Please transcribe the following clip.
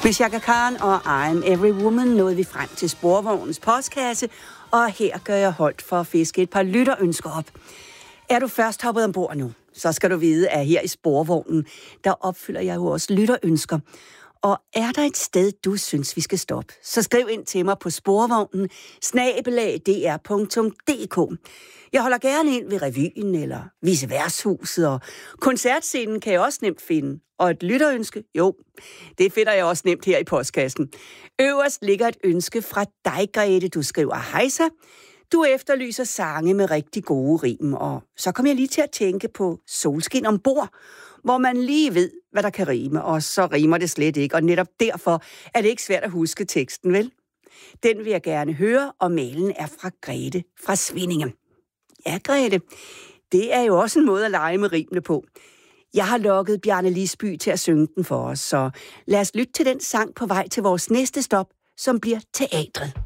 Med Chaka Khan og I'm Every Woman nåede vi frem til Sporvognens postkasse, og her gør jeg holdt for at fiske et par lytterønsker op. Er du først hoppet ombord nu, så skal du vide, at her i Sporvognen, der opfylder jeg jo også lytterønsker. Og er der et sted, du synes, vi skal stoppe, så skriv ind til mig på sporvognen@dr.dk. Jeg holder gerne ind ved revyen eller viceværtshuset, og koncertscenen kan jeg også nemt finde. Og et lytterønske? Jo, det finder jeg også nemt her i postkassen. Øverst ligger et ønske fra dig, Grete. Du skriver, hejsa. Du efterlyser sange med rigtig gode rim, og så kom jeg lige til at tænke på Solskin ombord, hvor man lige ved, hvad der kan rime, og så rimer det slet ikke, og netop derfor er det ikke svært at huske teksten, vel? Den vil jeg gerne høre, og mailen er fra Grete fra Svindinge. Ja, Grete, det er jo også en måde at lege med rimene på. Jeg har lokket Bjarne Lisby til at synge den for os, så lad os lytte til den sang på vej til vores næste stop, som bliver teatret.